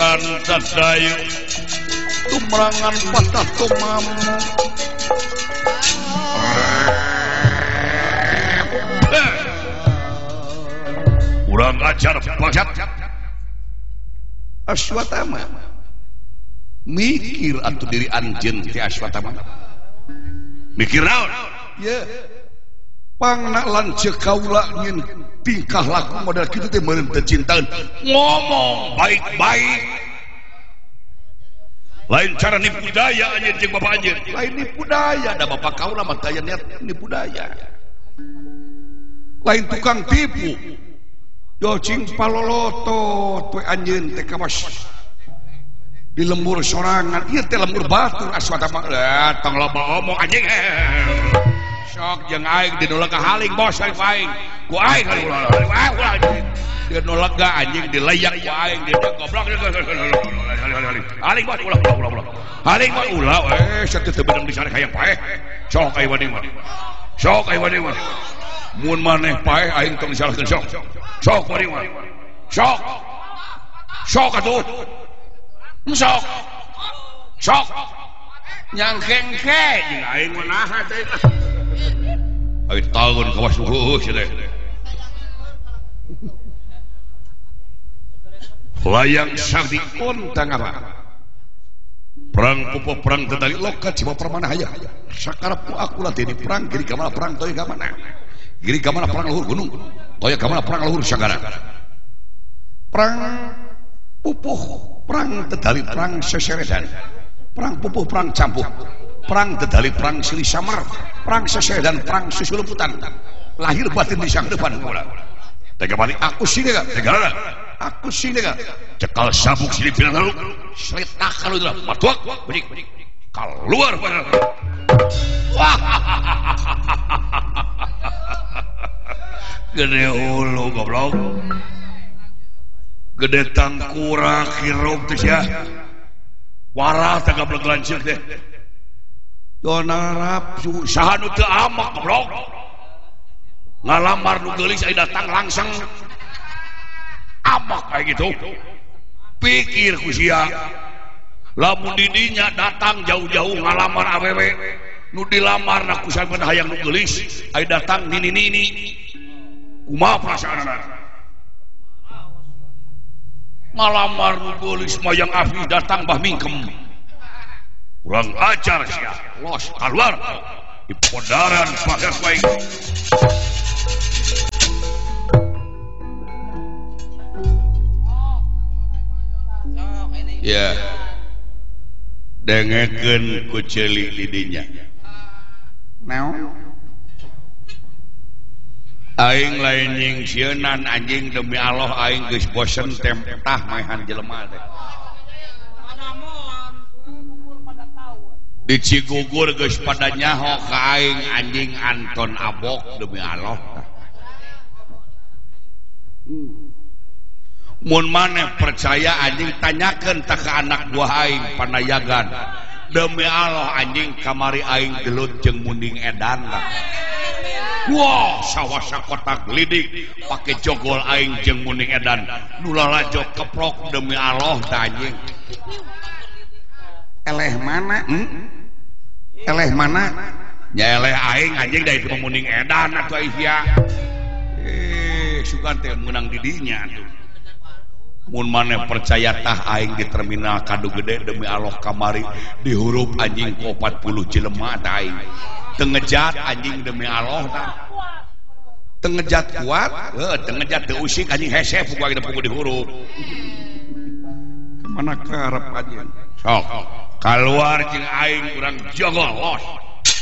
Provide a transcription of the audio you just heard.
bulan tadayu tumrangan patah tumam kurang ajar bangsat Aswatama mikir atuh diri anjeun ti Aswatama mikir naon ya pangna lanceuk kaula nyin tingkah laku model kitu teh meureun teu cintaeun ngomong baik-baik lain cara nipu daya anjeun jeung bapak anjeun lain nipu daya da bapak kaula mah teu niat nipu daya lain tukang tipu docing palolotot we anjeun teh kawas di lembur sorangan ieu teh lembur batur Aswatama tong loba omong anjing sok jeung aing di nu lega haling bos aing ku aing ulah di nu lega anjing dileyak ku aing di goblok haling bos ulah haling mah ulah saeutik teu beunang disarek hayang paeh sok aya wani mah mun maneh paeh aing tong disalahkeun sok wani mah sok atuh sok nyangkengke jeung aing mah naha teh ayo tahun kawas teh layang sakti ontang apa perang pupuh perang tedali lokat cima permana hayang sakarapku aku lah ini perang giri kamana perang toya kamana giri kamana perang luhur gunung toya kamana perang luhur sagara perang pupuh perang tedali perang seseredan perang pupuh perang campuh perang tedali perang silih samar perang seseredan perang susulumputan lahir batin di sang depan kula tega balik aku sini gak tega aku sini gak cekal sabuk sini pinang lalu seletak kalau itu matuak bedik keluar gede ulu goblok gede tangkura kirog tuh ya warah tega belaglancir deh donarap saha nu teu amak goblok ngalamar nu geulis aya datang langsung amak kayak gitu pikir ku sia lamun didinya datang jauh-jauh ngalamar awewe nu dilamar na ku sabeuna hayang nu geulis aya datang nini kumaha perasaanna ngalamar nu geulis mayang afi datang bah mingkem kurang ajar sia los keluar di podaran pagar baik ya dengekeun ku ceuli di dinya naon aing lain nyingsieunan anjing demi Allah aing geus bosen tah maehan jelema teh di Cigugur geus pada nyaho ka aing anjing Anton Abok demi Allah mun maneh percaya anjing tanyakeun ta ka anak buah aing panayagan demi Allah anjing kamari aing gelut jeung munding edan lah wah sawasa kotak lidik pake jogol aing jeung munding edan nu lalajo keprok demi Allah ta anjing eleh mana eleh mana nya eleh aing anjing da itu munding edan atuh aya sugan teh meunang di dinya atuh mun maneh percaya tah aing di terminal kadu gede demi Allah kamari dihurup anjing ku 40 jelema tah aing teu ngejat anjing demi Allah tah teu ngejat kuat teu ngejat teu usik anjing hese pugu dihurup mana karep anjing sok keluar jeung aing urang jogol los